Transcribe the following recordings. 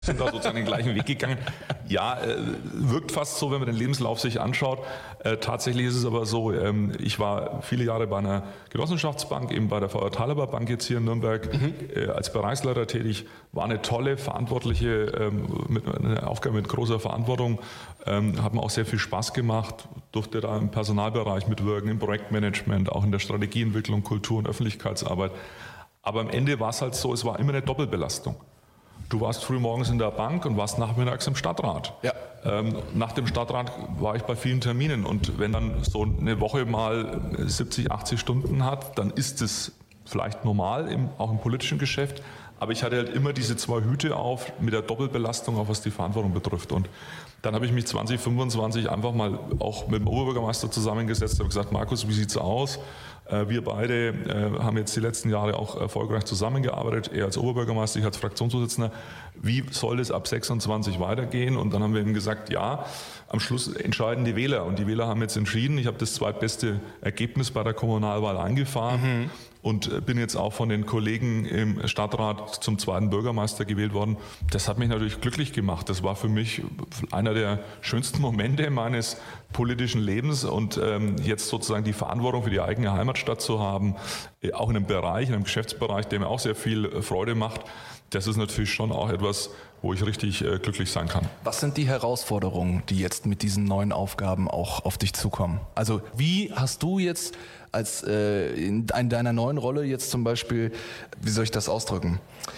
sind da sozusagen den gleichen Weg gegangen. Ja, wirkt fast so, wenn man den Lebenslauf sich anschaut. Tatsächlich ist es aber so, ich war viele Jahre bei einer Genossenschaftsbank, eben bei der VR Thalaba Bank jetzt hier in Nürnberg, als Bereichsleiter tätig. War eine tolle, verantwortliche eine Aufgabe mit großer Verantwortung. Hat mir auch sehr viel Spaß gemacht, durfte da im Personalbereich mitwirken, im Projektmanagement, auch in der Strategieentwicklung, Kultur- und Öffentlichkeitsarbeit. Aber am Ende war es halt so, es war immer eine Doppelbelastung. Du warst früh morgens in der Bank und warst nachmittags im Stadtrat. Ja. Nach dem Stadtrat war ich bei vielen Terminen und wenn dann so eine Woche mal 70, 80 Stunden hat, dann ist es vielleicht normal, auch im politischen Geschäft. Aber ich hatte halt immer diese zwei Hüte auf mit der Doppelbelastung, auch was die Verantwortung betrifft. Und dann habe ich mich 2025 einfach mal auch mit dem Oberbürgermeister zusammengesetzt und gesagt, Markus, wie sieht's aus? Wir beide haben jetzt die letzten Jahre auch erfolgreich zusammengearbeitet, er als Oberbürgermeister, ich als Fraktionsvorsitzender. Wie soll es ab 26 weitergehen? Und dann haben wir ihm gesagt, ja, am Schluss entscheiden die Wähler. Und die Wähler haben jetzt entschieden, ich habe das zweitbeste Ergebnis bei der Kommunalwahl eingefahren und bin jetzt auch von den Kollegen im Stadtrat zum zweiten Bürgermeister gewählt worden. Das hat mich natürlich glücklich gemacht. Das war für mich einer der schönsten Momente meines politischen Lebens und jetzt sozusagen die Verantwortung für die eigene Heimatstadt zu haben, auch in einem Bereich, in einem Geschäftsbereich, der mir auch sehr viel Freude macht. Das ist natürlich schon auch etwas, wo ich richtig glücklich sein kann. Was sind die Herausforderungen, die jetzt mit diesen neuen Aufgaben auch auf dich zukommen? Also wie hast du jetzt als in deiner neuen Rolle jetzt zum Beispiel, wie soll ich das ausdrücken,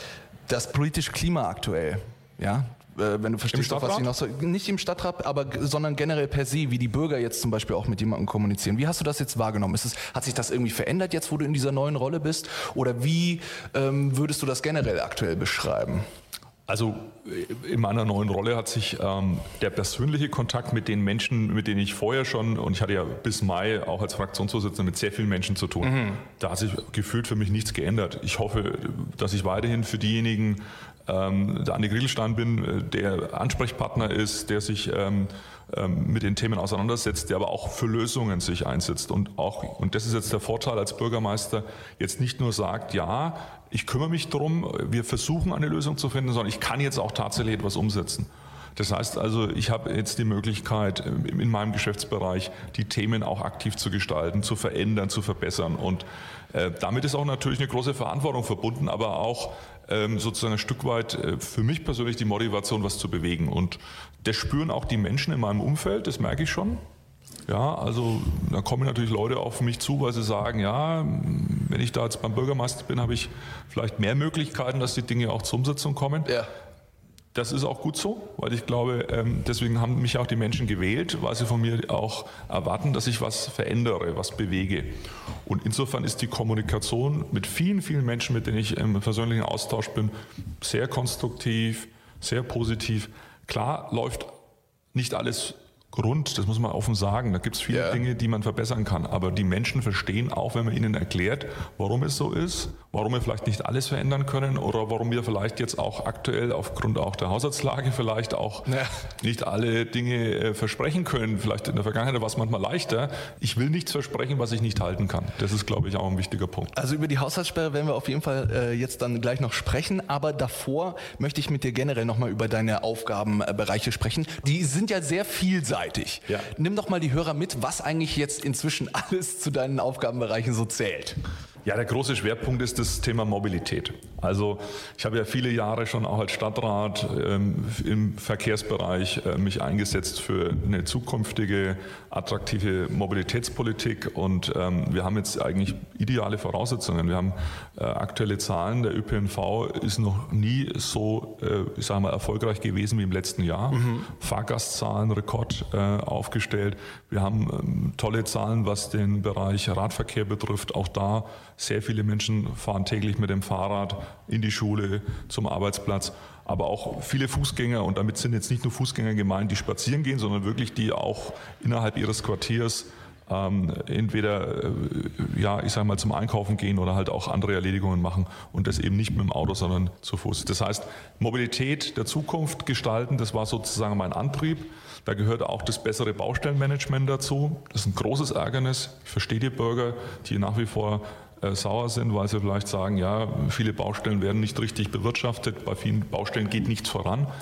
das politische Klima aktuell, ja? Wenn du verstehst, was ich noch so, nicht im Stadtrat, sondern generell per se, wie die Bürger jetzt zum Beispiel auch mit jemandem kommunizieren. Wie hast du das jetzt wahrgenommen? Hat sich das irgendwie verändert jetzt, wo du in dieser neuen Rolle bist? Oder wie würdest du das generell aktuell beschreiben? Also in meiner neuen Rolle hat sich der persönliche Kontakt mit den Menschen, mit denen ich vorher schon, und ich hatte ja bis Mai auch als Fraktionsvorsitzender mit sehr vielen Menschen zu tun, da hat sich gefühlt für mich nichts geändert. Ich hoffe, dass ich weiterhin für diejenigen der Andi Griegelstein bin, der Ansprechpartner ist, der sich mit den Themen auseinandersetzt, der aber auch für Lösungen sich einsetzt und das ist jetzt der Vorteil als Bürgermeister, jetzt nicht nur sagt, ja, ich kümmere mich drum, wir versuchen eine Lösung zu finden, sondern ich kann jetzt auch tatsächlich etwas umsetzen. Das heißt also, ich habe jetzt die Möglichkeit, in meinem Geschäftsbereich die Themen auch aktiv zu gestalten, zu verändern, zu verbessern. Und damit ist auch natürlich eine große Verantwortung verbunden, aber auch sozusagen ein Stück weit für mich persönlich die Motivation, was zu bewegen. Und das spüren auch die Menschen in meinem Umfeld, das merke ich schon. Ja, also da kommen natürlich Leute auf mich zu, weil sie sagen, ja, wenn ich da jetzt beim Bürgermeister bin, habe ich vielleicht mehr Möglichkeiten, dass die Dinge auch zur Umsetzung kommen. Ja. Das ist auch gut so, weil ich glaube, deswegen haben mich auch die Menschen gewählt, weil sie von mir auch erwarten, dass ich was verändere, was bewege. Und insofern ist die Kommunikation mit vielen, vielen Menschen, mit denen ich im persönlichen Austausch bin, sehr konstruktiv, sehr positiv. Klar läuft nicht alles rund, das muss man offen sagen. Da gibt es viele Dinge, die man verbessern kann. Aber die Menschen verstehen auch, wenn man ihnen erklärt, warum es so ist, warum wir vielleicht nicht alles verändern können oder warum wir vielleicht jetzt auch aktuell aufgrund auch der Haushaltslage vielleicht auch nicht alle Dinge versprechen können. Vielleicht in der Vergangenheit war es manchmal leichter. Ich will nichts versprechen, was ich nicht halten kann. Das ist, glaube ich, auch ein wichtiger Punkt. Also über die Haushaltssperre werden wir auf jeden Fall jetzt dann gleich noch sprechen. Aber davor möchte ich mit dir generell nochmal über deine Aufgabenbereiche sprechen. Die sind ja sehr vielseitig. Ja. Nimm doch mal die Hörer mit, was eigentlich jetzt inzwischen alles zu deinen Aufgabenbereichen so zählt. Ja, der große Schwerpunkt ist das Thema Mobilität. Also ich habe ja viele Jahre schon auch als Stadtrat im Verkehrsbereich mich eingesetzt für eine zukünftige, attraktive Mobilitätspolitik und wir haben jetzt eigentlich ideale Voraussetzungen. Wir haben aktuelle Zahlen, der ÖPNV ist noch nie so, ich sage mal, erfolgreich gewesen wie im letzten Jahr. Fahrgastzahlen, Rekord aufgestellt. Wir haben tolle Zahlen, was den Bereich Radverkehr betrifft. Auch da sehr viele Menschen fahren täglich mit dem Fahrrad in die Schule, zum Arbeitsplatz, aber auch viele Fußgänger und damit sind jetzt nicht nur Fußgänger gemeint, die spazieren gehen, sondern wirklich die auch innerhalb ihres Quartiers entweder ich sage mal zum Einkaufen gehen oder halt auch andere Erledigungen machen und das eben nicht mit dem Auto, sondern zu Fuß. Das heißt, Mobilität der Zukunft gestalten, das war sozusagen mein Antrieb. Da gehört auch das bessere Baustellenmanagement dazu. Das ist ein großes Ärgernis. Ich verstehe die Bürger, die nach wie vor sauer sind, weil sie vielleicht sagen, ja, viele Baustellen werden nicht richtig bewirtschaftet, bei vielen Baustellen geht nichts voran.